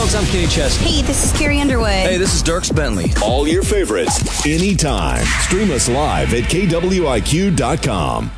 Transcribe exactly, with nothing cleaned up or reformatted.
folks. I'm Kenny Chesney. Hey, this is Carrie Underwood. Hey, this is Dirks Bentley. All your favorites, anytime. Stream us live at K W I Q dot com.